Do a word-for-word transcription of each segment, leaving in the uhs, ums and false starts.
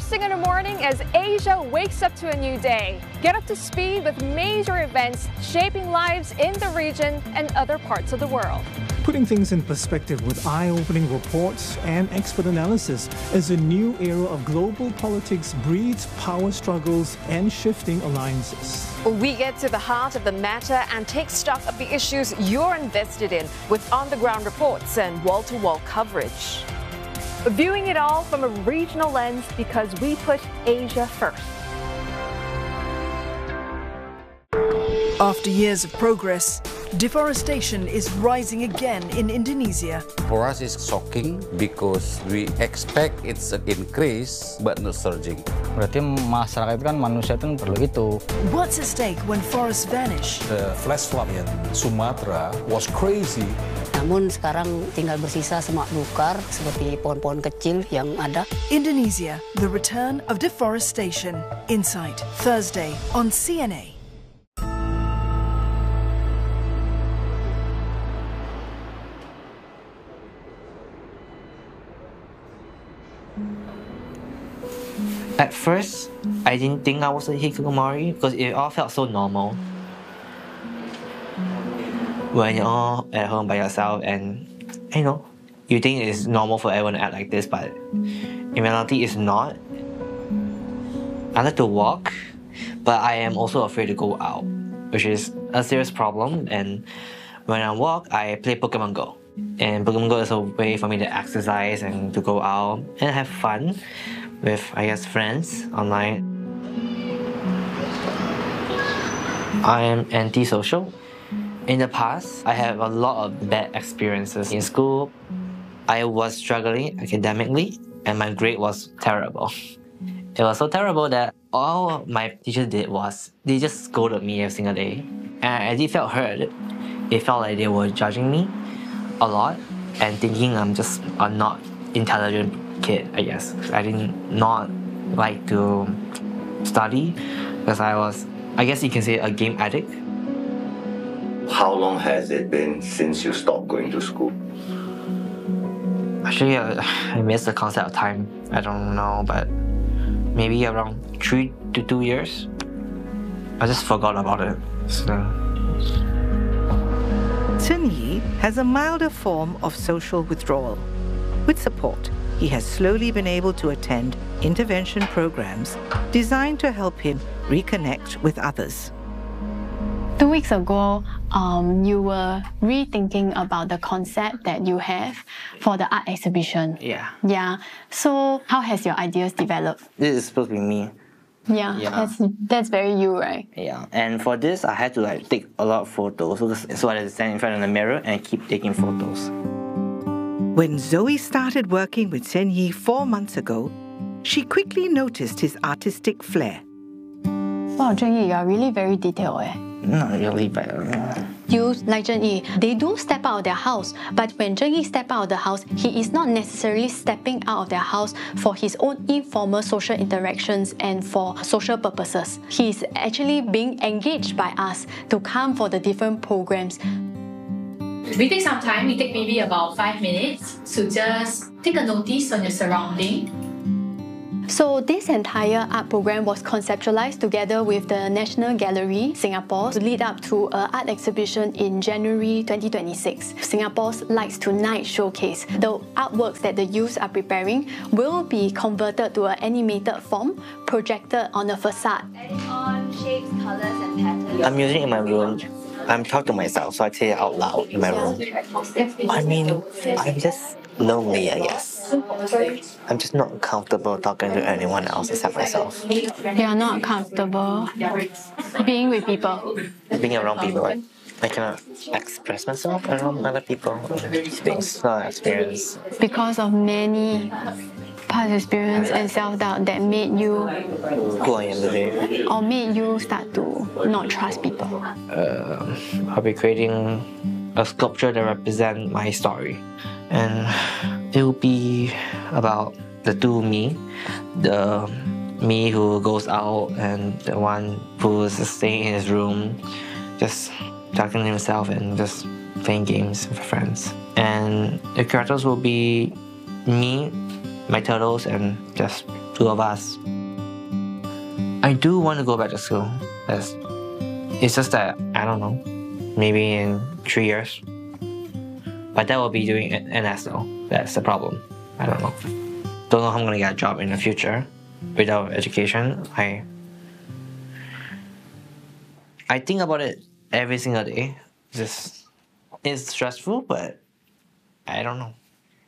thing in the morning as Asia wakes up to a new day. Get up to speed with major events shaping lives in the region and other parts of the world. Putting things in perspective with eye-opening reports and expert analysis as a new era of global politics breeds power struggles and shifting alliances. We get to the heart of the matter and take stock of the issues you're invested in with on-the-ground reports and wall-to-wall coverage. Viewing it all from a regional lens because we put Asia first. After years of progress, deforestation is rising again in Indonesia. For us, it's shocking because we expect it's an increase but not surging. Berarti masyarakat itu kan manusia itu perlu itu. What's at stake when forests vanish? The flash flood in Sumatra was crazy. Namun sekarang tinggal bersisa semak belukar seperti pohon-pohon kecil yang ada. Indonesia, the return of deforestation. Insight, Thursday on C N A. At first, I didn't think I was a hikikomori because it all felt so normal. When you're all at home by yourself and, you know, you think it's normal for everyone to act like this, but in reality it's not. I like to walk, but I am also afraid to go out, which is a serious problem. And when I walk, I play Pokemon Go. And Pokemon Go is a way for me to exercise and to go out and have fun with, I guess, friends online. I am antisocial. In the past, I have a lot of bad experiences in school. I was struggling academically and my grade was terrible. It was so terrible that all my teachers did was they just scolded me every single day. And I did felt hurt. It felt like they were judging me a lot and thinking I'm just a not intelligent kid, I guess. I did not like to study because I was, I guess you can say, a game addict. How long has it been since you stopped going to school? Actually, uh, I miss the concept of time. I don't know, but maybe around three to two years. I just forgot about it. So. Sun Yi has a milder form of social withdrawal. With support, he has slowly been able to attend intervention programs designed to help him reconnect with others. Two weeks ago, um, you were rethinking about the concept that you have for the art exhibition. Yeah. Yeah. So how has your ideas developed? This is supposed to be me. Yeah, yeah. That's, that's very you, right? Yeah, and for this, I had to like take a lot of photos. So, so I had to stand in front of the mirror and keep taking photos. When Zoe started working with Sun Yi four months ago, she quickly noticed his artistic flair. Wow, Zheng Yi, you are really very detailed. Eh? Not really, but... Uh... You, like Zheng Yi, they do step out of their house, but when Zheng Yi step out of the house, he is not necessarily stepping out of their house for his own informal social interactions and for social purposes. He is actually being engaged by us to come for the different programs. We take some time, we take maybe about five minutes to just take a notice on your surrounding. So this entire art program was conceptualized together with the National Gallery Singapore to lead up to an art exhibition in January twenty twenty-six. Singapore's Lights Tonight showcase. The artworks that the youths are preparing will be converted to an animated form, projected on a facade. Adding on shapes, colors and patterns. I'm using it in my room. I'm talking to myself, so I say it out loud in my room. I mean, I'm just lonely, I guess. I'm just not comfortable talking to anyone else except myself. You're not comfortable being with people? Being around people, right? I cannot express myself around other people. It's not an experience. Because of many past experience and self-doubt that made you... Who I am today. Or made you start to not trust people? Uh, I'll be creating a sculpture that represents my story. And it will be about the two me, the me who goes out and the one who's staying in his room, just talking to himself and just playing games with friends. And the characters will be me, my turtles, and just two of us. I do want to go back to school. It's, it's just that, I don't know, maybe in three years. But that will be doing N S though. That's the problem. I don't know. Don't know how I'm going to get a job in the future without education. I, I think about it every single day. Just, it's stressful, but I don't know.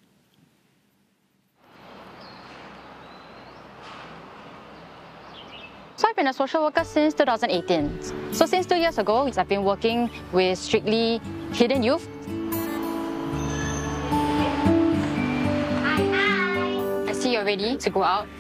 So I've been a social worker since two thousand eighteen. So since two years ago, I've been working with strictly hidden youth. I see you're ready to go out.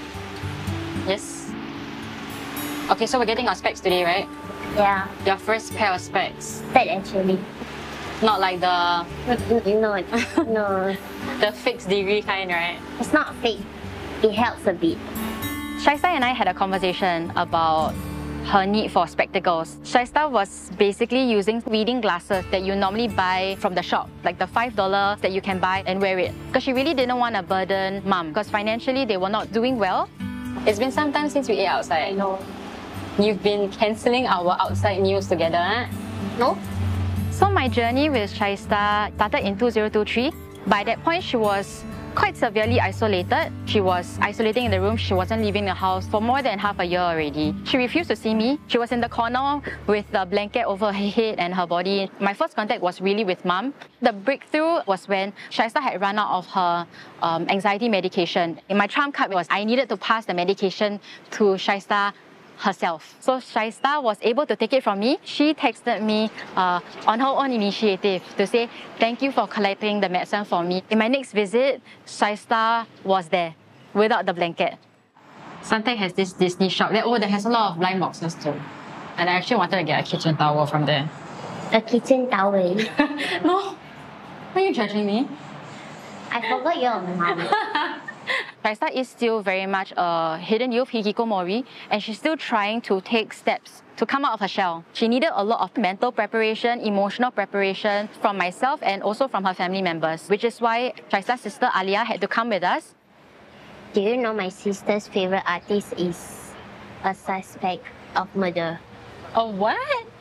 Yes. Okay, so we're getting our specs today, right? Yeah. Your first pair of specs. Fake actually. Not like the... No, no. The fixed degree kind, right? It's not fake. It helps a bit. Shaista and I had a conversation about her need for spectacles. Shaista was basically using reading glasses that you normally buy from the shop, like the five dollars that you can buy and wear it. Because she really didn't want to burden mom, because financially they were not doing well. It's been some time since we ate outside. I know. You've been cancelling our outside meals together, eh? No. So my journey with Shaista started in two thousand twenty-three. By that point, she was quite severely isolated. She was isolating in the room. She wasn't leaving the house for more than half a year already. She refused to see me. She was in the corner with the blanket over her head and her body. My first contact was really with mom. The breakthrough was when Shaista had run out of her um, anxiety medication. And my trump card was I needed to pass the medication to Shaista herself. So Shaista was able to take it from me. She texted me uh, on her own initiative to say, thank you for collecting the medicine for me. In my next visit, Shaista was there without the blanket. Suntec has this Disney shop. That, oh, that has a lot of blind boxes too. And I actually wanted to get a kitchen towel from there. A kitchen towel? No. Are you judging me? I forgot your mom. Shaista is still very much a hidden youth hikikomori, and she's still trying to take steps to come out of her shell. She needed a lot of mental preparation, emotional preparation from myself and also from her family members, which is why Shaista's sister Alia had to come with us. Do you know my sister's favorite artist is a suspect of murder? Oh, what?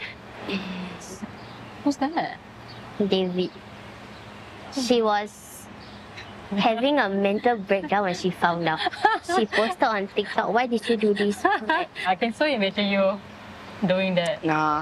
Yes. Who's that? David. She was having a mental breakdown when she found out. She posted on TikTok, why did you do this? I can so imagine you doing that. Nah.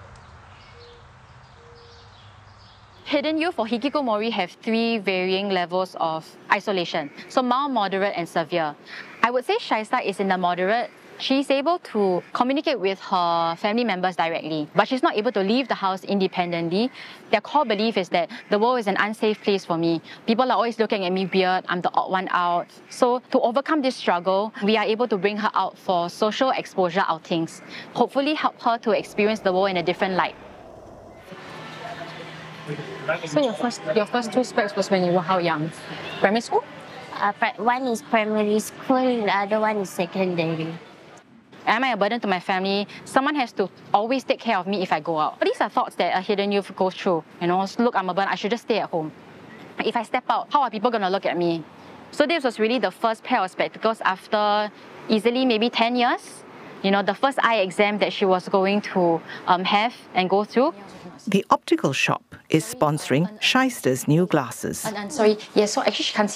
Hidden youth or hikikomori have three varying levels of isolation. So mild, moderate, and severe. I would say Shaista is in the moderate. She's able to communicate with her family members directly, but she's not able to leave the house independently. Their core belief is that the world is an unsafe place for me. People are always looking at me weird, I'm the odd one out. So to overcome this struggle, we are able to bring her out for social exposure outings, hopefully help her to experience the world in a different light. So your first, your first two specs was when you were how young? Primary school? Uh, one is primary school, the other one is secondary. Am I a burden to my family? Someone has to always take care of me if I go out. But these are thoughts that a hidden youth goes through. You know, look, I'm a burden, I should just stay at home. If I step out, how are people going to look at me? So this was really the first pair of spectacles after easily maybe ten years. You know, the first eye exam that she was going to um, have and go through. The optical shop is sponsoring Shaista's new glasses. And, and sorry, yeah, so actually she can't see